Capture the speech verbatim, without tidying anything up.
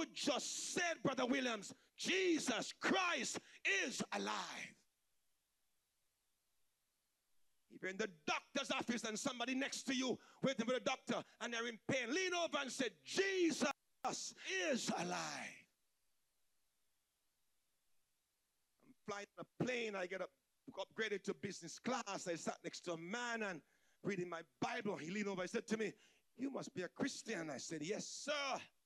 would just say, Brother Williams, Jesus Christ is alive. If you're in the doctor's office and somebody next to you waiting for the doctor and they're in pain, lean over and say, Jesus is alive. I'm flying on a plane. I get up, upgraded to business class. I sat next to a man and reading my Bible. He leaned over. He said to me, you must be a Christian. I said, yes, sir.